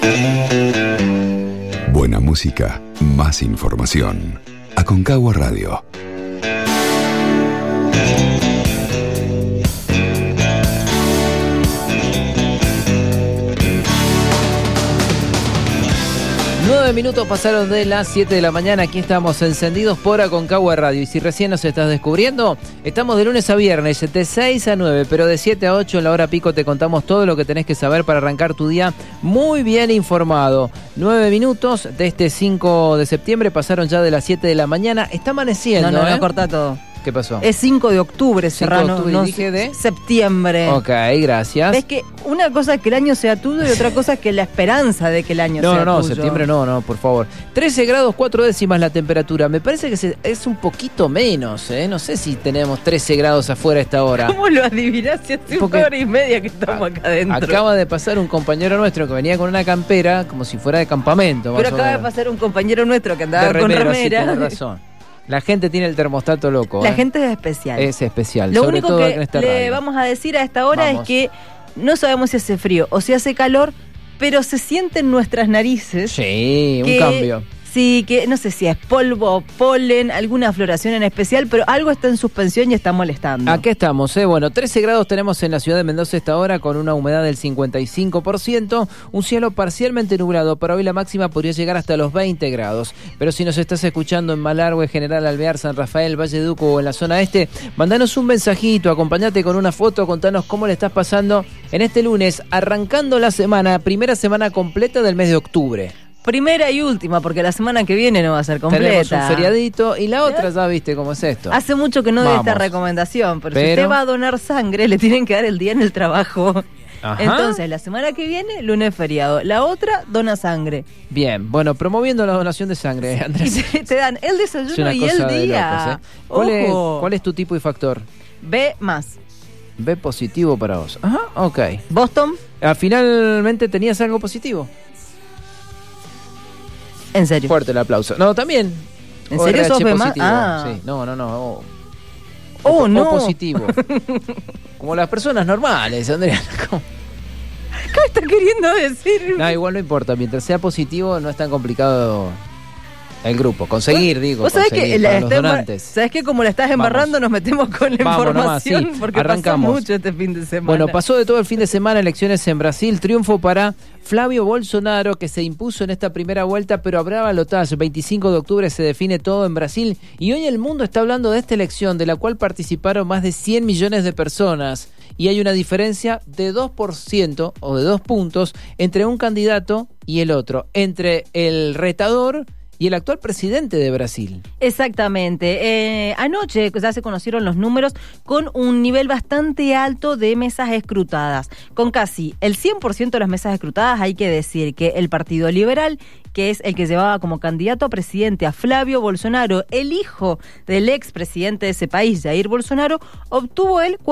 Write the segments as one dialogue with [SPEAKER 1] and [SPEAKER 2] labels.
[SPEAKER 1] Buena música, más información. Aconcagua Radio.
[SPEAKER 2] Minutos pasaron de las 7 de la mañana. Aquí estamos encendidos por Aconcagua Radio. Y si recién nos estás descubriendo, estamos de lunes a viernes, de 6 a 9, pero de 7 a 8 en la hora pico te contamos todo lo que tenés que saber para arrancar tu día muy bien informado. 9 minutos de este 5 de septiembre pasaron ya de las 7 de la mañana. Está amaneciendo.
[SPEAKER 3] No, corta todo.
[SPEAKER 2] ¿Qué pasó?
[SPEAKER 3] Es 5 de octubre, Serrano.
[SPEAKER 2] 5 de octubre,
[SPEAKER 3] no,
[SPEAKER 2] dije de
[SPEAKER 3] septiembre.
[SPEAKER 2] Ok, gracias.
[SPEAKER 3] Es que una cosa es que el año sea tuyo y otra cosa es que la esperanza de que el año sea tuyo.
[SPEAKER 2] No, septiembre no, por favor. 13 grados 4 décimas la temperatura. Me parece que es un poquito menos, ¿eh? No sé si tenemos 13 grados afuera a esta hora.
[SPEAKER 3] ¿Cómo lo adivinás si hace una hora y media que estamos acá adentro?
[SPEAKER 2] Acaba de pasar un compañero nuestro que venía con una campera como si fuera de campamento.
[SPEAKER 3] Pero acaba de pasar un compañero nuestro que andaba con remera. Sí,
[SPEAKER 2] tenés razón. La gente tiene el termostato loco.
[SPEAKER 3] La gente es especial.
[SPEAKER 2] Es especial.
[SPEAKER 3] Lo único que le vamos a decir a esta hora es que no sabemos si hace frío o si hace calor, pero se siente en nuestras narices.
[SPEAKER 2] Sí, un cambio.
[SPEAKER 3] Sí, que no sé si es polvo, polen, alguna floración en especial, pero algo está en suspensión y está molestando.
[SPEAKER 2] Aquí estamos, Bueno, 13 grados tenemos en la ciudad de Mendoza esta hora con una humedad del 55%, un cielo parcialmente nublado. Para hoy la máxima podría llegar hasta los 20 grados. Pero si nos estás escuchando en Malargüe, General Alvear, San Rafael, Valleduco o en la zona este, mandanos un mensajito, acompañate con una foto, contanos cómo le estás pasando en este lunes, arrancando la semana, primera semana completa del mes de octubre.
[SPEAKER 3] Primera y última, porque la semana que viene no va a ser completa.
[SPEAKER 2] Tenemos un feriadito y la otra ya viste cómo es esto.
[SPEAKER 3] Hace mucho que no doy esta recomendación, pero si usted va a donar sangre, le tienen que dar el día en el trabajo. Ajá. Entonces, la semana que viene, lunes feriado. La otra, dona sangre.
[SPEAKER 2] Bien, bueno, promoviendo la donación de sangre, Andrés.
[SPEAKER 3] Y te dan el desayuno y el día.
[SPEAKER 2] Locos, ¿Cuál es tu tipo y factor?
[SPEAKER 3] B+.
[SPEAKER 2] B positivo para vos. Ajá, ok.
[SPEAKER 3] ¿Boston?
[SPEAKER 2] Finalmente tenías algo positivo.
[SPEAKER 3] ¿En serio?
[SPEAKER 2] Fuerte el aplauso. No, también.
[SPEAKER 3] ¿En serio sos B+?
[SPEAKER 2] Sí, no.
[SPEAKER 3] No.
[SPEAKER 2] O positivo. Como las personas normales, Andrea.
[SPEAKER 3] ¿Qué está queriendo decir?
[SPEAKER 2] No, igual no importa. Mientras sea positivo, no es tan complicado el grupo. Conseguir,
[SPEAKER 3] ¿Vos sabés que los donantes. ¿Sabés que como la estás embarrando nos metemos con la información?
[SPEAKER 2] Nomás, sí.
[SPEAKER 3] Porque
[SPEAKER 2] arrancamos.
[SPEAKER 3] Pasó mucho este fin de semana.
[SPEAKER 2] Bueno, pasó de todo el fin de semana, elecciones en Brasil, triunfo para Flavio Bolsonaro, que se impuso en esta primera vuelta, pero habrá balotaje. 25 de octubre se define todo en Brasil y hoy el mundo está hablando de esta elección, de la cual participaron más de 100 millones de personas y hay una diferencia de 2% o de 2 puntos entre un candidato y el otro, entre el retador y el actual presidente de Brasil.
[SPEAKER 3] Exactamente. Anoche ya se conocieron los números con un nivel bastante alto de mesas escrutadas. Con casi el 100% de las mesas escrutadas, hay que decir que el Partido Liberal, que es el que llevaba como candidato a presidente a Flavio Bolsonaro, el hijo del expresidente de ese país, Jair Bolsonaro, obtuvo el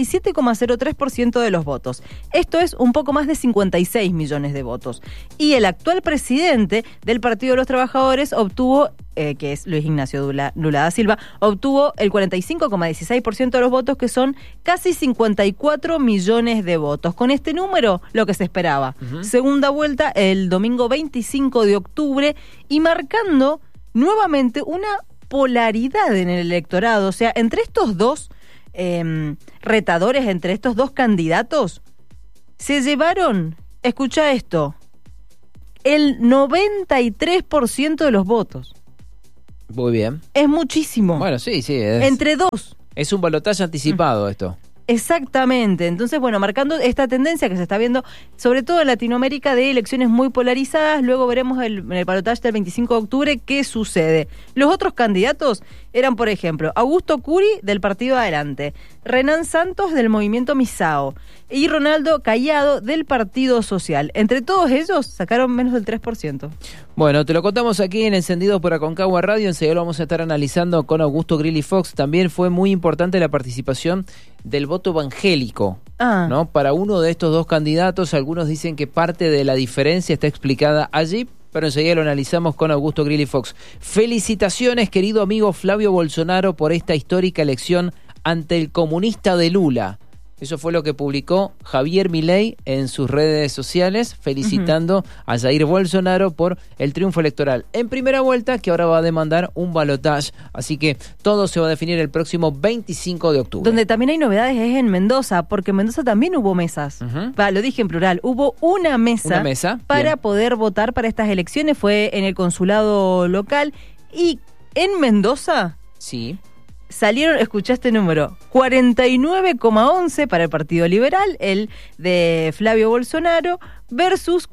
[SPEAKER 3] 47,03% de los votos. Esto es un poco más de 56 millones de votos. Y el actual presidente del Partido de los Trabajadores obtuvo, que es Luis Ignacio Lula da Silva, obtuvo el 45,16% de los votos, que son casi 54 millones de votos. Con este número, lo que se esperaba. Segunda vuelta el domingo 25 de octubre y marcando nuevamente una polaridad en el electorado. O sea, entre estos dos retadores, entre estos dos candidatos, se llevaron, escucha esto, el 93% de los votos.
[SPEAKER 2] Muy bien.
[SPEAKER 3] Es muchísimo.
[SPEAKER 2] Bueno, sí.
[SPEAKER 3] Entre dos.
[SPEAKER 2] Es un balotaje anticipado esto.
[SPEAKER 3] Exactamente. Entonces, bueno, marcando esta tendencia que se está viendo, sobre todo en Latinoamérica, de elecciones muy polarizadas. Luego veremos en el balotaje del 25 de octubre qué sucede. Los otros candidatos eran, por ejemplo, Augusto Curi, del Partido Adelante, Renan Santos, del Movimiento Misao, y Ronaldo Cayado, del Partido Social. Entre todos ellos, sacaron menos del 3%.
[SPEAKER 2] Bueno, te lo contamos aquí en Encendidos por Aconcagua Radio. Enseguida lo vamos a estar analizando con Augusto Grilly Fox. También fue muy importante la participación del voto evangélico, ¿no? Para uno de estos dos candidatos. Algunos dicen que parte de la diferencia está explicada allí, pero enseguida lo analizamos con Augusto Grilly Fox. Felicitaciones, querido amigo Flavio Bolsonaro, por esta histórica elección ante el comunista de Lula. Eso fue lo que publicó Javier Milei en sus redes sociales, felicitando a Jair Bolsonaro por el triunfo electoral en primera vuelta, que ahora va a demandar un balotaje. Así que todo se va a definir el próximo 25 de octubre.
[SPEAKER 3] Donde también hay novedades es en Mendoza, porque en Mendoza también hubo mesas. Lo dije en plural, hubo una mesa para poder votar para estas elecciones. Fue en el consulado local. Y en Mendoza...
[SPEAKER 2] Sí.
[SPEAKER 3] Salieron, escuché este número, 49,11 para el Partido Liberal, el de Flavio Bolsonaro, versus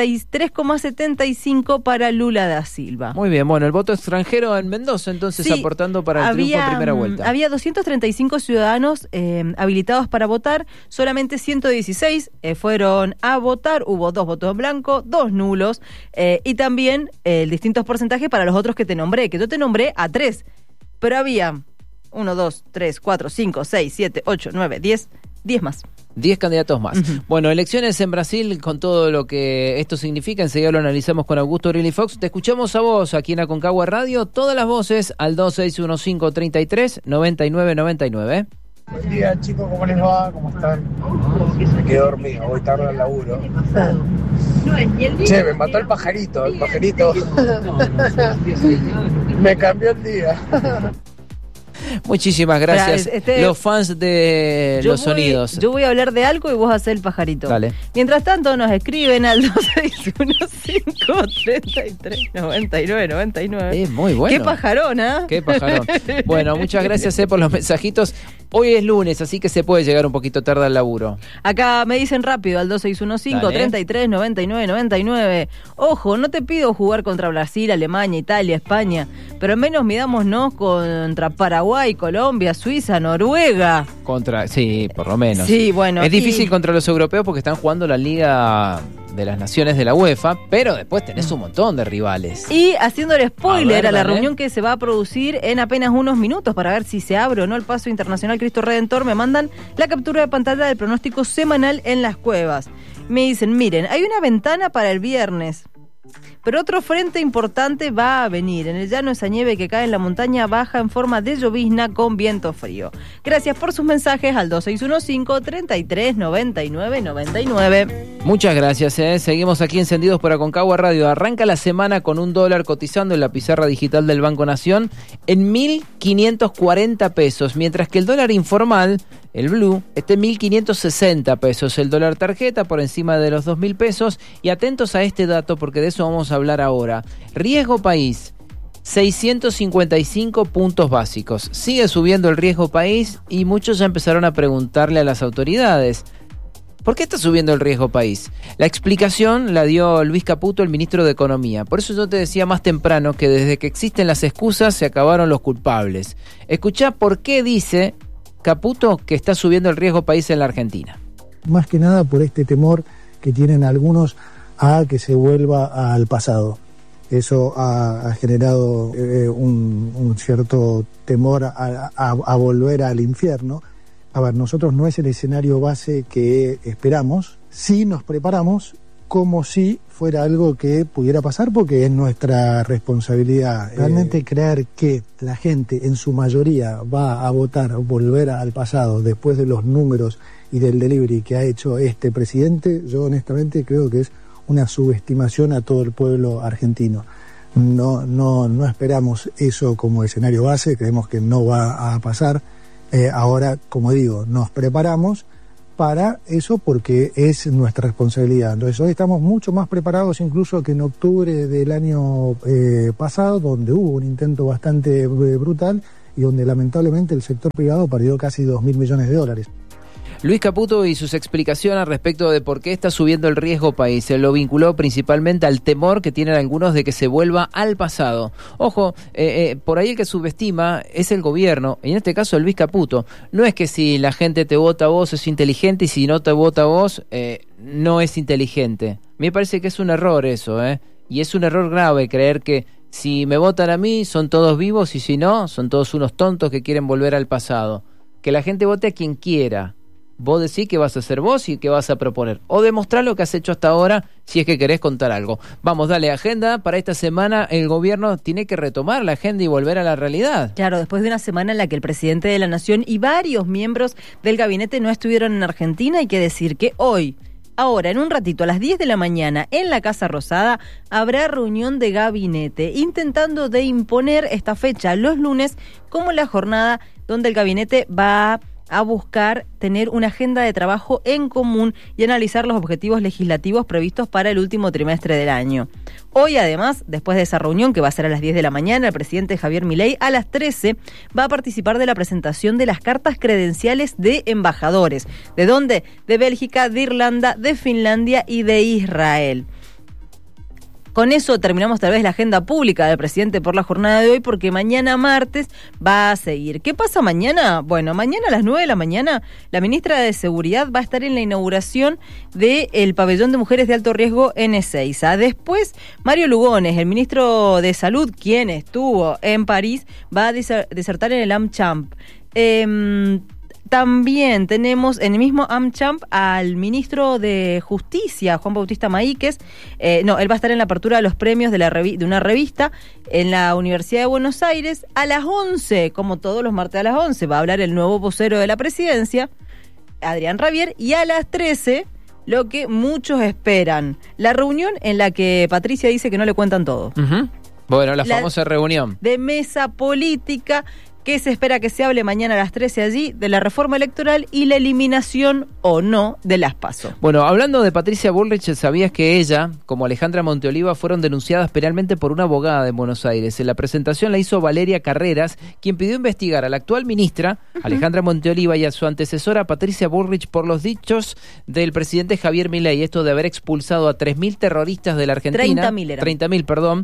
[SPEAKER 3] 43,75 para Lula da Silva.
[SPEAKER 2] Muy bien, bueno, el voto extranjero en Mendoza, entonces sí, aportando para el triunfo en primera vuelta.
[SPEAKER 3] Había 235 ciudadanos habilitados para votar, solamente 116 fueron a votar, hubo 2 votos en blanco, 2 nulos, y también distintos porcentajes para los otros que te nombré, que yo te nombré a 3, pero había 1, 2, 3, 4, 5, 6, 7, 8, 9, 10 más.
[SPEAKER 2] 10 candidatos más. Bueno, elecciones en Brasil, con todo lo que esto significa, enseguida lo analizamos con Augusto Riley Fox. Te escuchamos a vos aquí en Aconcagua Radio, todas las voces al 2615339999.
[SPEAKER 4] Buen día, chicos, ¿cómo les va? ¿Cómo están? Me quedé dormido, voy tarde al laburo. Che, me mató el pajarito. Me cambió el día.
[SPEAKER 2] Muchísimas gracias. Los fans de los sonidos.
[SPEAKER 3] Yo voy a hablar de algo y vos hacés el pajarito.
[SPEAKER 2] Dale.
[SPEAKER 3] Mientras tanto nos escriben al 2615339999.
[SPEAKER 2] Es muy bueno.
[SPEAKER 3] Qué pajarón, ¿eh?
[SPEAKER 2] Qué pajarón. Bueno, muchas gracias por los mensajitos. Hoy es lunes, así que se puede llegar un poquito tarde al laburo.
[SPEAKER 3] Acá me dicen rápido al 2615339999. Ojo, no te pido jugar contra Brasil, Alemania, Italia, España, pero al menos midámonos contra Paraguay, Colombia, Suiza, Noruega.
[SPEAKER 2] Sí, por lo menos.
[SPEAKER 3] Sí, bueno.
[SPEAKER 2] Es difícil contra los europeos porque están jugando la Liga de las Naciones de la UEFA, pero después tenés un montón de rivales.
[SPEAKER 3] Y haciendo el spoiler a la reunión que se va a producir en apenas unos minutos para ver si se abre o no el Paso Internacional Cristo Redentor, me mandan la captura de pantalla del pronóstico semanal en las cuevas. Me dicen, miren, hay una ventana para el viernes, pero otro frente importante va a venir. En el llano esa nieve que cae en la montaña baja en forma de llovizna con viento frío. Gracias por sus mensajes al 2615339999.
[SPEAKER 2] Muchas gracias, Seguimos aquí encendidos por Aconcagua Radio. Arranca la semana con $1 cotizando en la pizarra digital del Banco Nación en 1.540 pesos, mientras que el dólar informal, el blue, está en 1.560 pesos. El dólar tarjeta por encima de los 2.000 pesos. Y atentos a este dato porque de eso vamos a hablar ahora. Riesgo país, 655 puntos básicos. Sigue subiendo el riesgo país y muchos ya empezaron a preguntarle a las autoridades: ¿por qué está subiendo el riesgo país? La explicación la dio Luis Caputo, el ministro de Economía. Por eso yo te decía más temprano que desde que existen las excusas se acabaron los culpables. Escuchá por qué dice Caputo que está subiendo el riesgo país en la Argentina.
[SPEAKER 5] Más que nada por este temor que tienen algunos a que se vuelva al pasado. Eso ha generado un cierto temor a volver al infierno. A ver, nosotros no es el escenario base que esperamos, sí nos preparamos como si fuera algo que pudiera pasar porque es nuestra responsabilidad. Realmente creer que la gente en su mayoría va a votar, volver al pasado después de los números y del delivery que ha hecho este presidente, yo honestamente creo que es una subestimación a todo el pueblo argentino. No esperamos eso como escenario base, creemos que no va a pasar. Ahora, como digo, nos preparamos para eso porque es nuestra responsabilidad. Entonces hoy estamos mucho más preparados incluso que en octubre del año pasado, donde hubo un intento bastante brutal y donde lamentablemente el sector privado perdió casi $2.000 millones.
[SPEAKER 2] Luis Caputo y sus explicaciones respecto de por qué está subiendo el riesgo país. Se lo vinculó principalmente al temor que tienen algunos de que se vuelva al pasado. Ojo, por ahí el que subestima es el gobierno, y en este caso Luis Caputo. No es que si la gente te vota a vos es inteligente y si no te vota a vos no es inteligente. Me parece que es un error eso, y es un error grave creer que si me votan a mí son todos vivos y si no, son todos unos tontos que quieren volver al pasado. Que la gente vote a quien quiera. vos decís qué vas a hacer vos y qué vas a proponer. O demostrar lo que has hecho hasta ahora, si es que querés contar algo. Vamos, dale, agenda para esta semana. El gobierno tiene que retomar la agenda y volver a la realidad.
[SPEAKER 3] Claro, después de una semana en la que el presidente de la Nación y varios miembros del gabinete no estuvieron en Argentina, hay que decir que hoy, ahora, en un ratito, a las 10 de la mañana, en la Casa Rosada, habrá reunión de gabinete, intentando de imponer esta fecha los lunes como la jornada donde el gabinete va a buscar tener una agenda de trabajo en común y analizar los objetivos legislativos previstos para el último trimestre del año. Hoy, además, después de esa reunión, que va a ser a las 10 de la mañana, el presidente Javier Milei, a las 13, va a participar de la presentación de las cartas credenciales de embajadores. ¿De dónde? De Bélgica, de Irlanda, de Finlandia y de Israel. Con eso terminamos tal vez la agenda pública del presidente por la jornada de hoy, porque mañana martes va a seguir. ¿Qué pasa mañana? Bueno, mañana a las 9 de la mañana la ministra de Seguridad va a estar en la inauguración del pabellón de mujeres de alto riesgo en Ezeiza. Después, Mario Lugones, el ministro de Salud, quien estuvo en París, va a disertar en el AmChamp. También tenemos en el mismo AmChamp al ministro de Justicia, Juan Bautista Maíquez. Él va a estar en la apertura de los premios de una revista en la Universidad de Buenos Aires. A las 11, como todos los martes a las 11, va a hablar el nuevo vocero de la presidencia, Adrián Rabier, y a las 13, lo que muchos esperan, la reunión en la que Patricia dice que no le cuentan todo.
[SPEAKER 2] Uh-huh. Bueno, la famosa reunión
[SPEAKER 3] de mesa política, que se espera que se hable mañana a las 13 allí de la reforma electoral y la eliminación o no de las PASO.
[SPEAKER 2] Bueno, hablando de Patricia Bullrich, ¿sabías que ella, como Alejandra Monteoliva, fueron denunciadas penalmente por una abogada de Buenos Aires? En la presentación la hizo Valeria Carreras, quien pidió investigar a la actual ministra, Alejandra Monteoliva, y a su antecesora, Patricia Bullrich, por los dichos del presidente Javier Milei, esto de haber expulsado a 3.000 terroristas de la Argentina.
[SPEAKER 3] 30.000 eran.
[SPEAKER 2] 30.000, perdón,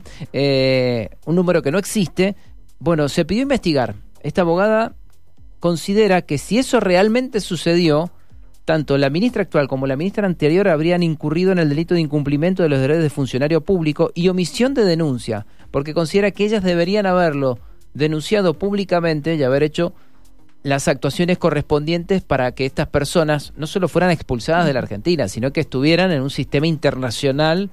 [SPEAKER 2] un número que no existe. Bueno, se pidió investigar. Esta abogada considera que si eso realmente sucedió, tanto la ministra actual como la ministra anterior habrían incurrido en el delito de incumplimiento de los derechos de funcionario público y omisión de denuncia, porque considera que ellas deberían haberlo denunciado públicamente y haber hecho las actuaciones correspondientes para que estas personas no solo fueran expulsadas de la Argentina, sino que estuvieran en un sistema internacional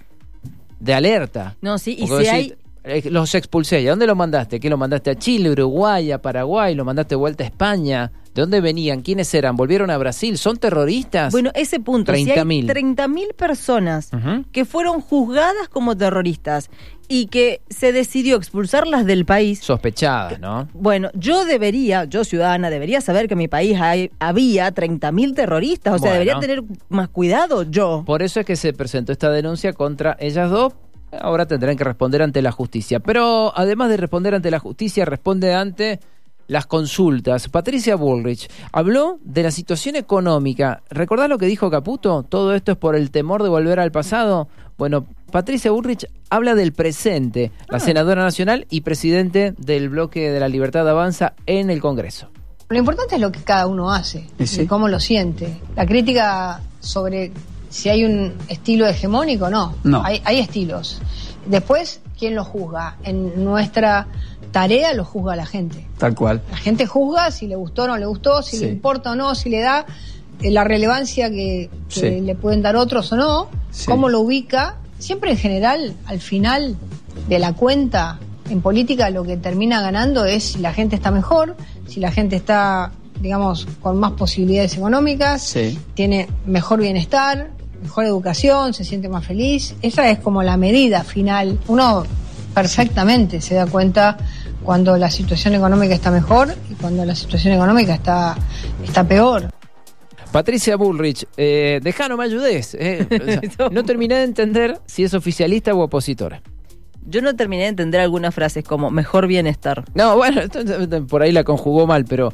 [SPEAKER 2] de alerta.
[SPEAKER 3] No, sí, y
[SPEAKER 2] porque
[SPEAKER 3] si hay...
[SPEAKER 2] Los expulsé. ¿Y a dónde lo mandaste? ¿Qué lo mandaste a Chile, Uruguay, a Paraguay? ¿Lo mandaste de vuelta a España? ¿De dónde venían? ¿Quiénes eran? ¿Volvieron a Brasil? ¿Son terroristas?
[SPEAKER 3] Bueno, ese punto, 30.000. Si hay 30.000 personas que fueron juzgadas como terroristas y que se decidió expulsarlas del país...
[SPEAKER 2] Sospechadas, ¿no?
[SPEAKER 3] Bueno, yo ciudadana, debería saber que en mi país había 30.000 terroristas. O sea, debería tener más cuidado yo.
[SPEAKER 2] Por eso es que se presentó esta denuncia contra ellas dos. Ahora tendrán que responder ante la justicia. Pero además de responder ante la justicia, responde ante las consultas. Patricia Bullrich habló de la situación económica. ¿Recordás lo que dijo Caputo? ¿Todo esto es por el temor de volver al pasado? Bueno, Patricia Bullrich habla del presente. La senadora nacional y presidente del bloque de la Libertad Avanza en el Congreso.
[SPEAKER 6] Lo importante es lo que cada uno hace, y cómo lo siente. La crítica sobre si hay un estilo hegemónico, no. Hay estilos. Después, ¿quién lo juzga? En nuestra tarea lo juzga la gente.
[SPEAKER 7] Tal cual.
[SPEAKER 6] La gente juzga si le gustó o no le gustó, si le importa o no, si le da la relevancia que le pueden dar otros o no, cómo lo ubica. Siempre en general, al final de la cuenta, en política lo que termina ganando es si la gente está mejor, si la gente está, digamos, con más posibilidades económicas, tiene mejor bienestar, mejor educación, se siente más feliz. Esa es como la medida final. Uno perfectamente se da cuenta cuando la situación económica está mejor y cuando la situación económica está peor.
[SPEAKER 2] Patricia Bullrich, no me ayudes. No terminé de entender si es oficialista u opositora.
[SPEAKER 3] Yo no terminé de entender algunas frases como mejor bienestar.
[SPEAKER 2] No, bueno, por ahí la conjugó mal, pero...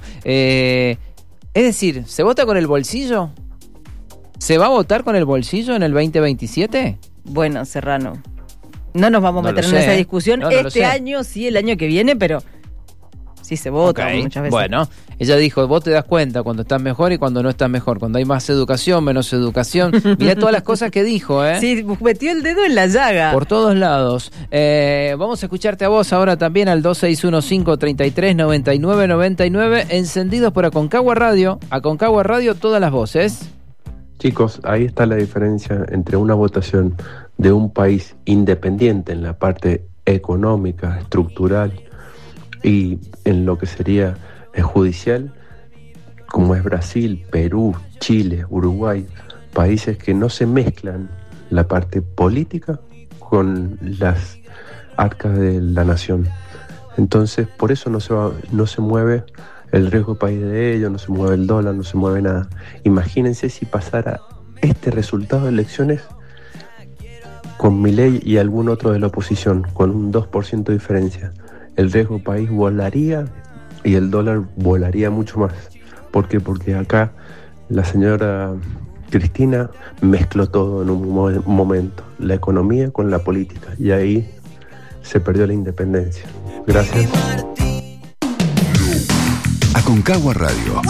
[SPEAKER 2] es decir, ¿se vota con el bolsillo? ¿Se va a votar con el bolsillo en el 2027?
[SPEAKER 3] Bueno, Serrano, no nos vamos a meter en esa discusión. Este año sí, el año que viene, pero Sí, se vota muchas veces.
[SPEAKER 2] Bueno, ella dijo, vos te das cuenta cuando estás mejor y cuando no estás mejor, cuando hay más educación, menos educación. Mirá todas las cosas que dijo, ¿eh?
[SPEAKER 3] Sí, metió el dedo en la llaga.
[SPEAKER 2] Por todos lados. Vamos a escucharte a vos ahora también al 2615-339999, encendidos por Aconcagua Radio. Aconcagua Radio, todas las voces.
[SPEAKER 7] Chicos, ahí está la diferencia entre una votación de un país independiente en la parte económica, estructural y en lo que sería judicial, como es Brasil, Perú, Chile, Uruguay, países que no se mezclan la parte política con las arcas de la nación. Entonces, por eso no se mueve el riesgo país de ellos, no se mueve el dólar, no se mueve nada. Imagínense si pasara este resultado de elecciones con Milei y algún otro de la oposición, con un 2% de diferencia. El riesgo país volaría y el dólar volaría mucho más. ¿Por qué? Porque acá la señora Cristina mezcló todo en un momento, la economía con la política, y ahí se perdió la independencia. Gracias.
[SPEAKER 1] Aconcagua Radio.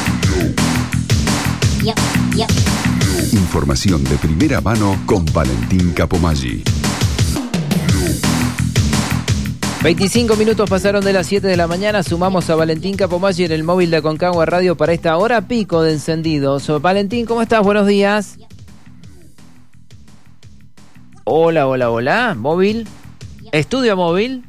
[SPEAKER 1] Información de primera mano con Valentín Capomaggi.
[SPEAKER 2] 25 minutos pasaron de las 7 de la mañana, sumamos a Valentín Capomaggi en el móvil de Aconcagua Radio para esta hora pico de encendidos. Valentín, ¿cómo estás? Buenos días. Hola. ¿Móvil? ¿Estudio móvil?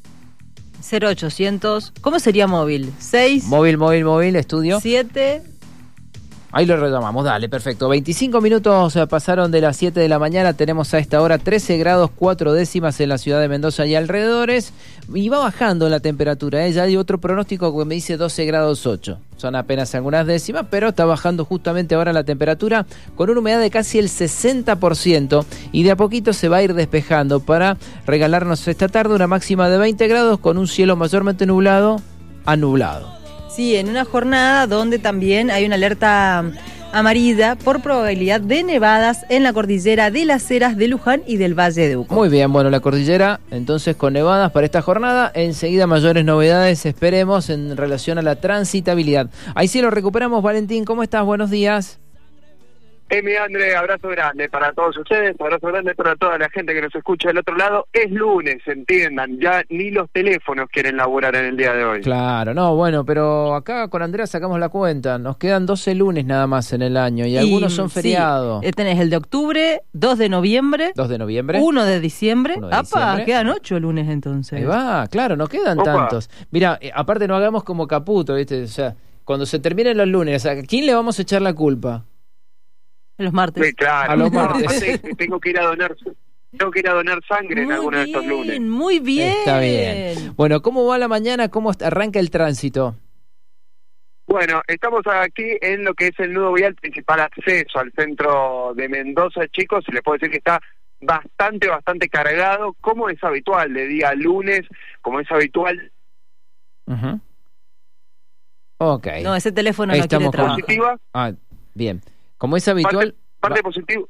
[SPEAKER 3] 0800. ¿Cómo sería móvil? 6.
[SPEAKER 2] Móvil, estudio.
[SPEAKER 3] 7.
[SPEAKER 2] Ahí lo retomamos, dale, perfecto. 25 minutos pasaron de las 7 de la mañana, tenemos a esta hora 13 grados 4 décimas en la ciudad de Mendoza y alrededores, y va bajando la temperatura, Ya hay otro pronóstico que me dice 12 grados 8, son apenas algunas décimas, pero está bajando justamente ahora la temperatura con una humedad de casi el 60%, y de a poquito se va a ir despejando para regalarnos esta tarde una máxima de 20 grados con un cielo mayormente nublado a nublado.
[SPEAKER 3] Sí, en una jornada donde también hay una alerta amarilla por probabilidad de nevadas en la cordillera de las Heras de Luján y del Valle de Uco.
[SPEAKER 2] Muy bien, bueno, la cordillera entonces con nevadas para esta jornada. Enseguida mayores novedades esperemos en relación a la transitabilidad. Ahí sí lo recuperamos. Valentín, ¿cómo estás? Buenos días.
[SPEAKER 8] Mi André, abrazo grande para todos ustedes, abrazo grande para toda la gente que nos escucha del otro lado. Es lunes, entiendan, ya ni los teléfonos quieren laburar en el día de hoy.
[SPEAKER 2] Claro, no, bueno, pero acá con Andrea sacamos la cuenta, nos quedan 12 lunes nada más en el año y algunos son feriados.
[SPEAKER 3] Sí, tenés el de octubre, 2 de noviembre, 1 de diciembre, quedan 8 lunes entonces.
[SPEAKER 2] Ahí va, claro, no quedan tantos. Mira, aparte no hagamos como Caputo, ¿viste? O sea, cuando se terminen los lunes, ¿a quién le vamos a echar la culpa?
[SPEAKER 3] Los martes.
[SPEAKER 8] Sí, claro.
[SPEAKER 2] A los martes.
[SPEAKER 8] Tengo que ir a donar sangre en alguno de estos lunes.
[SPEAKER 3] Muy bien.
[SPEAKER 2] Está bien. Bueno, ¿cómo va la mañana? ¿Cómo arranca el tránsito?
[SPEAKER 8] Bueno, estamos aquí en lo que es el nudo vial principal acceso al centro de Mendoza, chicos. Se les puede decir que está bastante cargado, como es habitual de día lunes, como es habitual.
[SPEAKER 2] Uh-huh. Ok.
[SPEAKER 3] No, ese teléfono no quiere trabajar.
[SPEAKER 8] Positiva.
[SPEAKER 2] Ah, bien. Como es habitual...
[SPEAKER 8] Parte positivo.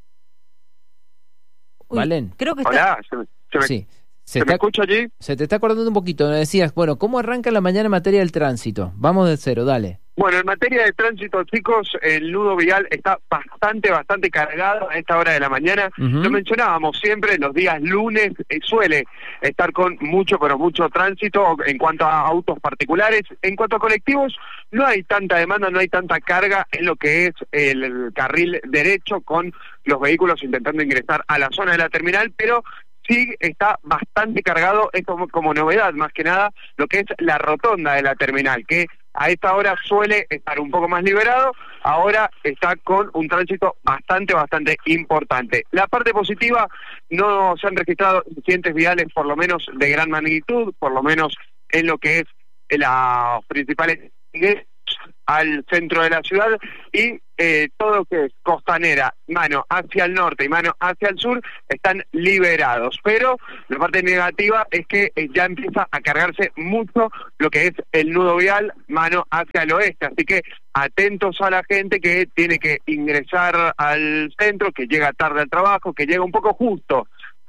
[SPEAKER 2] Valen.
[SPEAKER 3] Creo que está...
[SPEAKER 8] Hola, ¿Se me escucha allí?
[SPEAKER 2] Se te está acordando un poquito, me decías, bueno, ¿cómo arranca la mañana en materia del tránsito? Vamos de cero, dale.
[SPEAKER 8] Bueno, en materia de tránsito, chicos, el nudo vial está bastante cargado a esta hora de la mañana.
[SPEAKER 2] Uh-huh.
[SPEAKER 8] Lo mencionábamos siempre, los días lunes suele estar con mucho tránsito en cuanto a autos particulares. En cuanto a colectivos, no hay tanta demanda, no hay tanta carga en lo que es el carril derecho con los vehículos intentando ingresar a la zona de la terminal, pero sí está bastante cargado, es como novedad más que nada, lo que es la rotonda de la terminal, que a esta hora suele estar un poco más liberado, ahora está con un tránsito bastante importante. La parte positiva, no se han registrado incidentes viales por lo menos de gran magnitud, por lo menos en lo que es las principales al centro de la ciudad, y todo lo que es costanera, mano hacia el norte y mano hacia el sur, están liberados. Pero la parte negativa es que ya empieza a cargarse mucho lo que es el nudo vial, mano hacia el oeste. Así que atentos a la gente que tiene que ingresar al centro, que llega tarde al trabajo, que llega un poco justo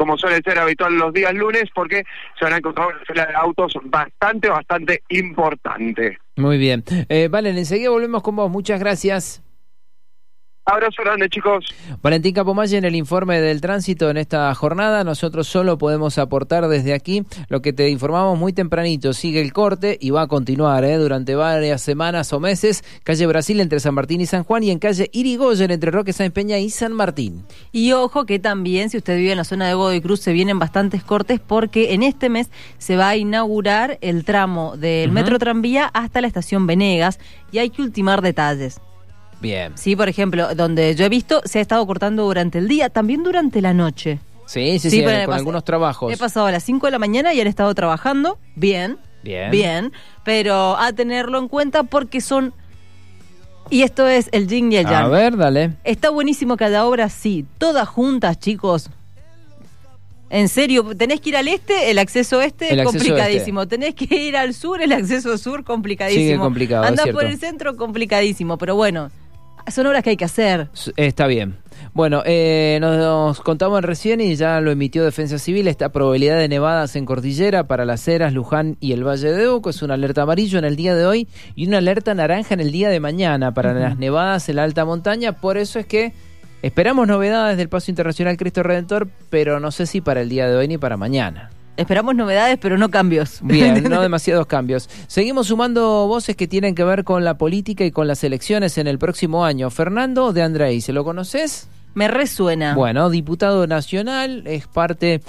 [SPEAKER 8] como suele ser habitual los días lunes, porque se van a encontrar una fila de autos bastante importante.
[SPEAKER 2] Muy bien. Valen, enseguida volvemos con vos. Muchas gracias.
[SPEAKER 8] Abrazo grande, chicos.
[SPEAKER 2] Valentín Capomalle en el informe del tránsito en esta jornada. Nosotros solo podemos aportar desde aquí lo que te informamos muy tempranito. Sigue el corte y va a continuar durante varias semanas o meses. Calle Brasil entre San Martín y San Juan, y en calle Irigoyen entre Roque Sáenz Peña y San Martín.
[SPEAKER 3] Y ojo que también, si usted vive en la zona de Godoy Cruz, se vienen bastantes cortes, porque en este mes se va a inaugurar el tramo del Metro Tranvía hasta la estación Venegas, y hay que ultimar detalles.
[SPEAKER 2] Bien.
[SPEAKER 3] Sí, por ejemplo, donde yo he visto, se ha estado cortando durante el día, también durante la noche.
[SPEAKER 2] Sí, con algunos trabajos.
[SPEAKER 3] He pasado a las 5 de la mañana y han estado trabajando, bien, pero a tenerlo en cuenta porque son... Y esto es el yin y el yang.
[SPEAKER 2] A ver, dale.
[SPEAKER 3] Está buenísimo que haya obras, sí, todas juntas, chicos. En serio, tenés que ir al este, el acceso complicadísimo. Tenés que ir al sur, el acceso sur, complicadísimo.
[SPEAKER 2] Sigue complicado,
[SPEAKER 3] Andá por el centro, complicadísimo, pero bueno... Son obras que hay que hacer.
[SPEAKER 2] Está bien. Bueno, nos contamos recién y ya lo emitió Defensa Civil, esta probabilidad de nevadas en cordillera para Las Heras, Luján y el Valle de Uco. Es una alerta amarillo en el día de hoy y una alerta naranja en el día de mañana para las nevadas en la alta montaña. Por eso es que esperamos novedades del Paso Internacional Cristo Redentor, pero no sé si para el día de hoy ni para mañana.
[SPEAKER 3] Esperamos novedades, pero no cambios.
[SPEAKER 2] Bien, no demasiados cambios. Seguimos sumando voces que tienen que ver con la política y con las elecciones en el próximo año. Fernando de Andrei, ¿se lo conoces?
[SPEAKER 3] Me resuena.
[SPEAKER 2] Bueno, diputado nacional, es parte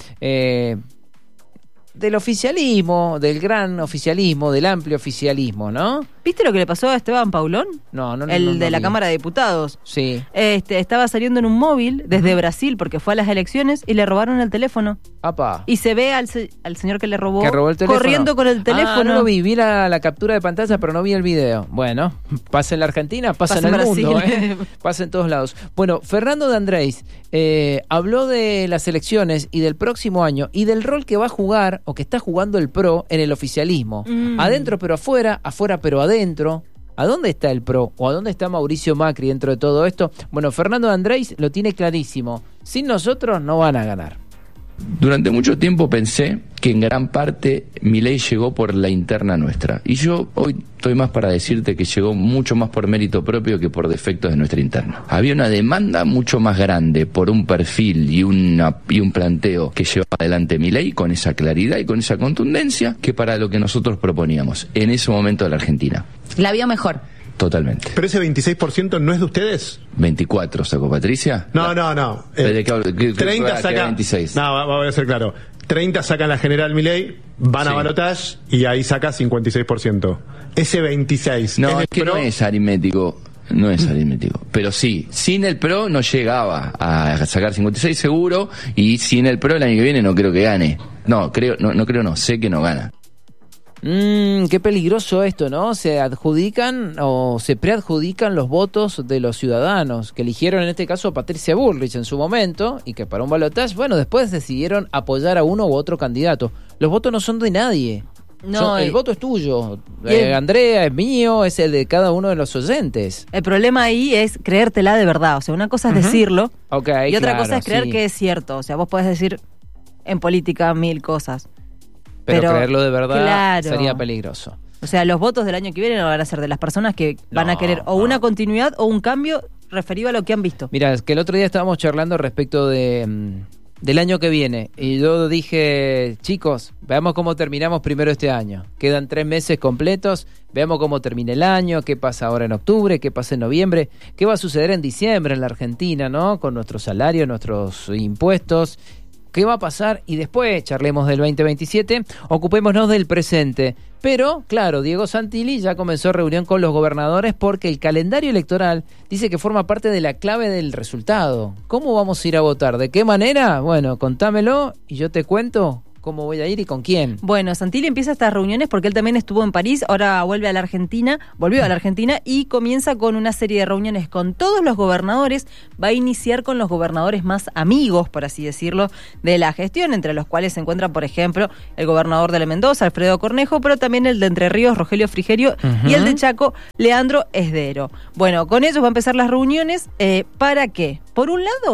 [SPEAKER 2] del oficialismo, del gran oficialismo, del amplio oficialismo, ¿no?
[SPEAKER 3] ¿Viste lo que le pasó a Esteban Paulón?
[SPEAKER 2] No.
[SPEAKER 3] El de la Cámara de Diputados.
[SPEAKER 2] Sí.
[SPEAKER 3] Estaba saliendo en un móvil desde Brasil porque fue a las elecciones y le robaron el teléfono.
[SPEAKER 2] ¡Apa!
[SPEAKER 3] Y se ve al señor que le robó,
[SPEAKER 2] el teléfono,
[SPEAKER 3] corriendo con el teléfono.
[SPEAKER 2] No lo vi la captura de pantalla, pero no vi el video. Bueno, pasa en la Argentina, pasa en el
[SPEAKER 3] Brasil.
[SPEAKER 2] Mundo, pasa en todos lados. Bueno, Fernando de Andrés habló de las elecciones y del próximo año y del rol que va a jugar o que está jugando el PRO en el oficialismo. Adentro pero afuera, afuera pero adentro. ¿A dónde está el PRO? ¿O a dónde está Mauricio Macri dentro de todo esto? Bueno, Fernando de Andrés lo tiene clarísimo. Sin nosotros no van a ganar.
[SPEAKER 9] Durante mucho tiempo pensé que en gran parte Milei llegó por la interna nuestra. Y yo hoy estoy más para decirte que llegó mucho más por mérito propio que por defectos de nuestra interna. Había una demanda mucho más grande por un perfil y un planteo que llevaba adelante Milei con esa claridad y con esa contundencia que para lo que nosotros proponíamos en ese momento de la Argentina.
[SPEAKER 10] La vio mejor.
[SPEAKER 9] Totalmente.
[SPEAKER 11] ¿Pero ese 26% no es de ustedes?
[SPEAKER 9] 24 sacó Patricia.
[SPEAKER 11] No.
[SPEAKER 9] 30
[SPEAKER 11] saca
[SPEAKER 9] 26.
[SPEAKER 11] No, voy a ser claro. 30 sacan la general Milei, van a balotaje y ahí saca 56%. Ese 26.
[SPEAKER 9] No, es que no es aritmético. No es aritmético. Pero sí, sin el PRO no llegaba a sacar 56 seguro, y sin el PRO el año que viene no creo que gane. Sé que no gana.
[SPEAKER 2] Qué peligroso esto, ¿no? Se adjudican o se preadjudican los votos de los ciudadanos que eligieron en este caso a Patricia Bullrich en su momento y que para un balotaje, bueno, después decidieron apoyar a uno u otro candidato. Los votos no son de nadie. El voto es tuyo. Andrea es mío, es el de cada uno de los oyentes.
[SPEAKER 3] El problema ahí es creértela de verdad. O sea, una cosa es decirlo y otra cosa es creer que es cierto. O sea, vos podés decir en política 1000 cosas.
[SPEAKER 2] Pero creerlo de verdad sería peligroso.
[SPEAKER 3] O sea, los votos del año que viene no van a ser de las personas que van a querer o una continuidad o un cambio referido a lo que han visto.
[SPEAKER 2] Mira, es que el otro día estábamos charlando respecto del año que viene y yo dije, chicos, veamos cómo terminamos primero este año. Quedan 3 meses completos, veamos cómo termina el año, qué pasa ahora en octubre, qué pasa en noviembre, qué va a suceder en diciembre en la Argentina, ¿no? Con nuestros salarios, nuestros impuestos. ¿Qué va a pasar? Y después charlemos del 2027, ocupémonos del presente. Pero, claro, Diego Santilli ya comenzó reunión con los gobernadores porque el calendario electoral dice que forma parte de la clave del resultado. ¿Cómo vamos a ir a votar? ¿De qué manera? Bueno, contámelo y yo te cuento cómo voy a ir y con quién.
[SPEAKER 3] Bueno, Santilli empieza estas reuniones porque él también estuvo en París, ahora volvió a la Argentina y comienza con una serie de reuniones con todos los gobernadores. Va a iniciar con los gobernadores más amigos, por así decirlo, de la gestión, entre los cuales se encuentran, por ejemplo, el gobernador de la Mendoza, Alfredo Cornejo, pero también el de Entre Ríos, Rogelio Frigerio, y el de Chaco, Leandro Esdero. Bueno, con ellos va a empezar las reuniones. ¿Para qué? Por un lado,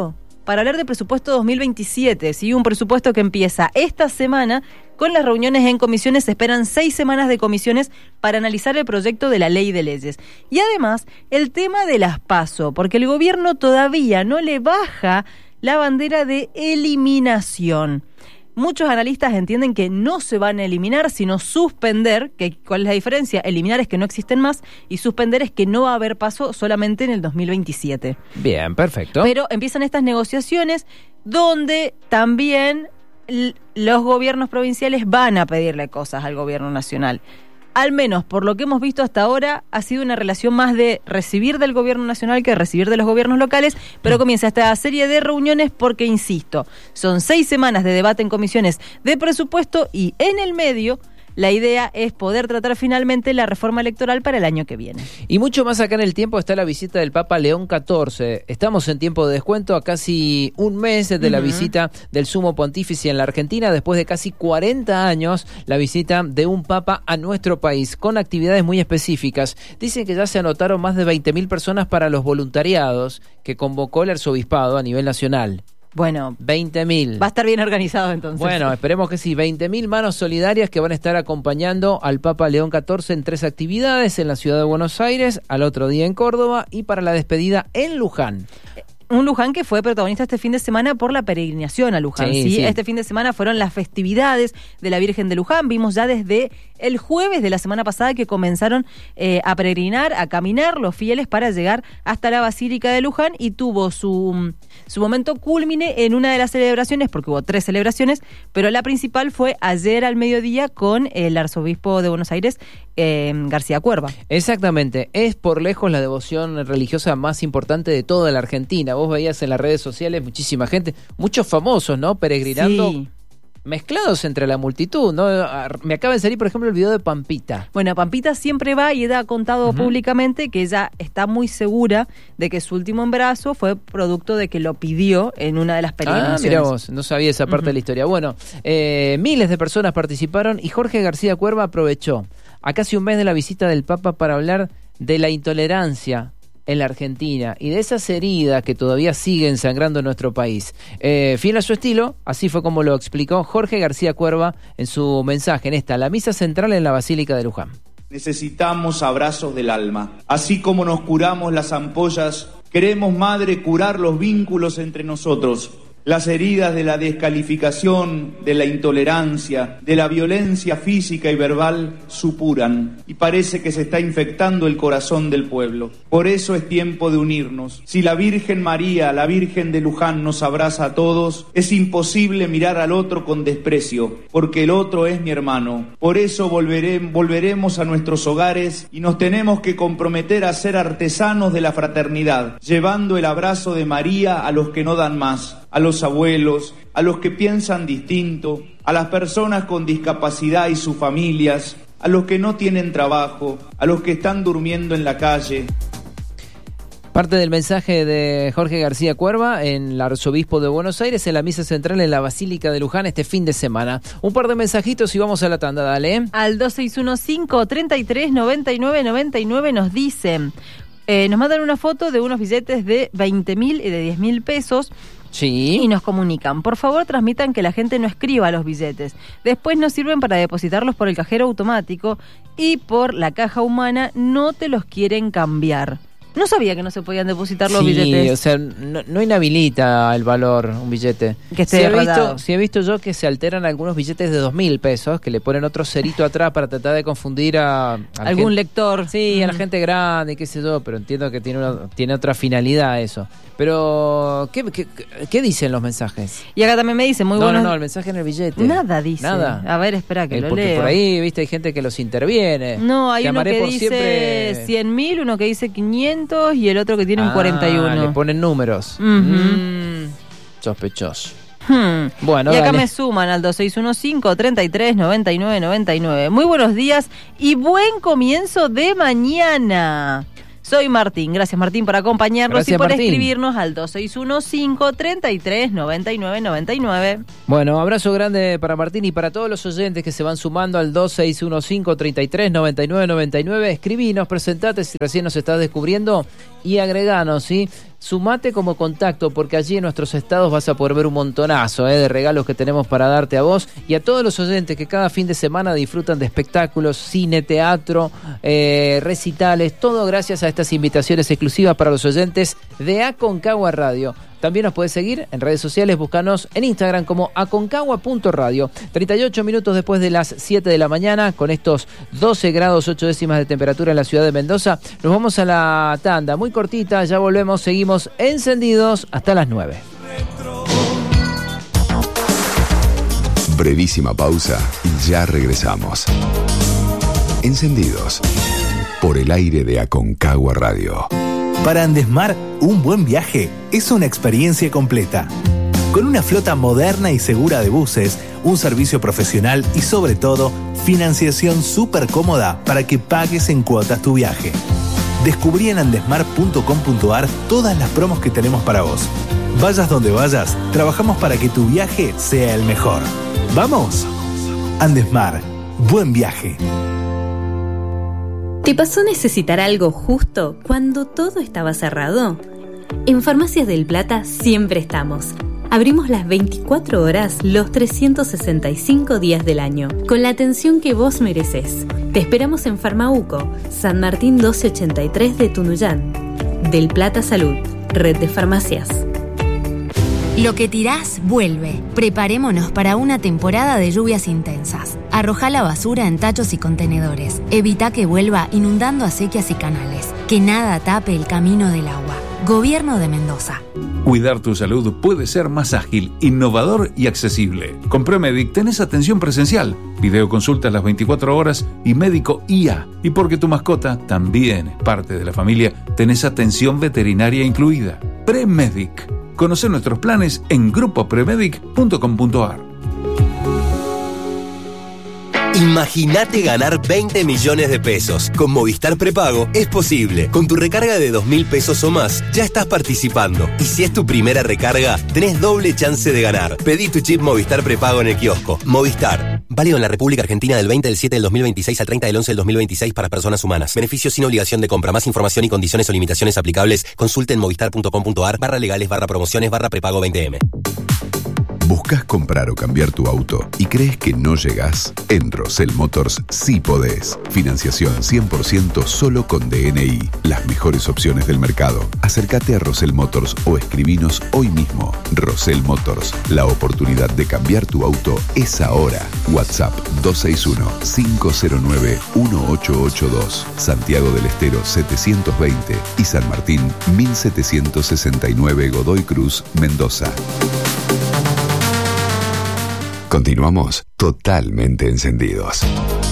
[SPEAKER 3] para hablar de presupuesto 2027. ¿Sí? Un presupuesto que empieza esta semana con las reuniones en comisiones. Se esperan 6 semanas de comisiones para analizar el proyecto de la ley de leyes. Y además, el tema de las PASO, porque el gobierno todavía no le baja la bandera de eliminación. Muchos analistas entienden que no se van a eliminar, sino suspender. ¿Cuál es la diferencia? Eliminar es que no existen más y suspender es que no va a haber PASO solamente en el 2027.
[SPEAKER 2] Bien, perfecto.
[SPEAKER 3] Pero empiezan estas negociaciones donde también los gobiernos provinciales van a pedirle cosas al gobierno nacional. Al menos por lo que hemos visto hasta ahora, ha sido una relación más de recibir del gobierno nacional que recibir de los gobiernos locales, pero comienza esta serie de reuniones porque, insisto, son 6 semanas de debate en comisiones de presupuesto y en el medio la idea es poder tratar finalmente la reforma electoral para el año que viene.
[SPEAKER 2] Y mucho más acá en el tiempo está la visita del Papa León XIV. Estamos en tiempo de descuento a casi un mes de la visita del Sumo Pontífice en la Argentina, después de casi 40 años, la visita de un Papa a nuestro país, con actividades muy específicas. Dicen que ya se anotaron más de 20.000 personas para los voluntariados que convocó el Arzobispado a nivel nacional.
[SPEAKER 3] Bueno,
[SPEAKER 2] 20.000.
[SPEAKER 3] Va a estar bien organizado entonces.
[SPEAKER 2] Bueno, esperemos que sí. 20.000 manos solidarias que van a estar acompañando al Papa León XIV en 3 actividades, en la ciudad de Buenos Aires, al otro día en Córdoba y para la despedida en Luján.
[SPEAKER 3] Un Luján que fue protagonista este fin de semana por la peregrinación a Luján. Sí. Este fin de semana fueron las festividades de la Virgen de Luján. Vimos ya desde el jueves de la semana pasada que comenzaron a peregrinar, a caminar los fieles para llegar hasta la Basílica de Luján, y tuvo su momento cúlmine en una de las celebraciones, porque hubo 3 celebraciones, pero la principal fue ayer al mediodía con el arzobispo de Buenos Aires, García Cuerva.
[SPEAKER 2] Exactamente, es por lejos la devoción religiosa más importante de toda la Argentina. Vos veías en las redes sociales muchísima gente, muchos famosos, ¿no? Peregrinando. Sí. Mezclados entre la multitud, ¿no? Me acaba de salir, por ejemplo, el video de Pampita.
[SPEAKER 3] Bueno, Pampita siempre va y ella ha contado públicamente que ella está muy segura de que su último embarazo fue producto de que lo pidió en una de las peregrinaciones.
[SPEAKER 2] Mirá vos, no sabía esa parte de la historia. Bueno, miles de personas participaron y Jorge García Cuerva aprovechó a casi un mes de la visita del Papa para hablar de la intolerancia en la Argentina y de esas heridas que todavía siguen sangrando en nuestro país. Fiel a su estilo, así fue como lo explicó Jorge García Cuerva en su mensaje en la misa central en la Basílica de Luján.
[SPEAKER 10] Necesitamos abrazos del alma. Así como nos curamos las ampollas, queremos, Madre, curar los vínculos entre nosotros. Las heridas de la descalificación, de la intolerancia, de la violencia física y verbal supuran y parece que se está infectando el corazón del pueblo. Por eso es tiempo de unirnos. Si la Virgen María, la Virgen de Luján, nos abraza a todos, es imposible mirar al otro con desprecio, porque el otro es mi hermano. Por eso volveremos a nuestros hogares y nos tenemos que comprometer a ser artesanos de la fraternidad, llevando el abrazo de María a los que no dan más, a los abuelos, a los que piensan distinto, a las personas con discapacidad y sus familias, a los que no tienen trabajo, a los que están durmiendo en la calle.
[SPEAKER 2] Parte del mensaje de Jorge García Cuerva en el arzobispo de Buenos Aires en la misa central en la Basílica de Luján este fin de semana. Un par de mensajitos y vamos a la tanda, dale.
[SPEAKER 3] Al 2615-339999 nos dicen, nos mandan una foto de unos billetes de 20.000 y de 10.000 pesos.
[SPEAKER 2] Sí.
[SPEAKER 3] Y nos comunican, por favor transmitan que la gente no escriba los billetes. Después nos sirven para depositarlos por el cajero automático y por la caja humana no te los quieren cambiar. No sabía que no se podían depositar los billetes.
[SPEAKER 2] Sí, o sea, no inhabilita el valor un billete.
[SPEAKER 3] Que esté
[SPEAKER 2] he visto yo que se alteran algunos billetes de 2.000 pesos, que le ponen otro cerito atrás para tratar de confundir a
[SPEAKER 3] algún lector.
[SPEAKER 2] Sí, a la gente grande, qué sé yo, pero entiendo que tiene otra finalidad eso. Pero, ¿qué dicen los mensajes?
[SPEAKER 3] Y acá también me dicen, muy bueno.
[SPEAKER 2] No, el mensaje en el billete.
[SPEAKER 3] Nada dice.
[SPEAKER 2] Nada.
[SPEAKER 3] A ver, espera que lo
[SPEAKER 2] porque
[SPEAKER 3] leo.
[SPEAKER 2] Por ahí, viste, hay gente que los interviene.
[SPEAKER 3] No, hay uno que dice 100.000, uno que dice 500 y el otro que tiene un 41.
[SPEAKER 2] Le ponen números. Sospechoso.
[SPEAKER 3] Bueno, y acá me suman al 2615-339999. Muy buenos días y buen comienzo de mañana. Soy Martín. Gracias, Martín, por acompañarnos. Gracias, y por escribirnos al 2615-339999.
[SPEAKER 2] Bueno, abrazo grande para Martín y para todos los oyentes que se van sumando al 2615-339999. Escribinos, presentate si recién nos estás descubriendo y agreganos, ¿sí? sumate como contacto, porque allí en nuestros estados vas a poder ver un montonazo de regalos que tenemos para darte a vos y a todos los oyentes que cada fin de semana disfrutan de espectáculos, cine, teatro, recitales, todo gracias a estas invitaciones exclusivas para los oyentes de Aconcagua Radio. También nos puedes seguir en redes sociales, búscanos en Instagram como aconcagua.radio. 38 minutos después de las 7 de la mañana, con estos 12 grados 8 décimas de temperatura en la ciudad de Mendoza, nos vamos a la tanda muy cortita, ya volvemos, seguimos encendidos hasta las 9.
[SPEAKER 1] Brevísima pausa y ya regresamos. Encendidos por el aire de Aconcagua Radio.
[SPEAKER 12] Para Andesmar, un buen viaje es una experiencia completa. Con una flota moderna y segura de buses, un servicio profesional y sobre todo, financiación súper cómoda para que pagues en cuotas tu viaje. Descubrí en andesmar.com.ar todas las promos que tenemos para vos. Vayas donde vayas, trabajamos para que tu viaje sea el mejor. ¡Vamos! Andesmar, buen viaje.
[SPEAKER 13] ¿Te pasó necesitar algo justo cuando todo estaba cerrado? En Farmacias del Plata siempre estamos. Abrimos las 24 horas, los 365 días del año, con la atención que vos mereces. Te esperamos en Farmauco, San Martín 1283 de Tunuyán. Del Plata Salud, red de farmacias.
[SPEAKER 14] Lo que tirás, vuelve. Preparémonos para una temporada de lluvias intensas. Arrojá la basura en tachos y contenedores. Evita que vuelva inundando acequias y canales. Que nada tape el camino del agua. Gobierno de Mendoza.
[SPEAKER 15] Cuidar tu salud puede ser más ágil, innovador y accesible. Con Premedic tenés atención presencial, videoconsultas las 24 horas y médico IA. Y porque tu mascota también es parte de la familia, tenés atención veterinaria incluida. Premedic. Conocer nuestros planes en grupopremedic.com.ar.
[SPEAKER 16] Imagínate ganar 20 millones de pesos. Con Movistar Prepago es posible. Con tu recarga de 2.000 pesos o más, ya estás participando. Y si es tu primera recarga, tenés doble chance de ganar. Pedí tu chip Movistar Prepago en el kiosco. Movistar. Válido en la República Argentina del 20 del 7 del 2026 al 30 del 11 del 2026 para personas humanas. Beneficios sin obligación de compra. Más información y condiciones o limitaciones aplicables. Consulte en movistar.com.ar/legales/promociones/prepago 20M.
[SPEAKER 1] ¿Buscas comprar o cambiar tu auto y crees que no llegás? En Rosell Motors sí podés. Financiación 100% solo con DNI. Las mejores opciones del mercado. Acércate a Rosell Motors o escribinos hoy mismo. Rosell Motors. La oportunidad de cambiar tu auto es ahora. WhatsApp 261-509-1882. Santiago del Estero 720 y San Martín 1769 Godoy Cruz, Mendoza. Continuamos totalmente encendidos.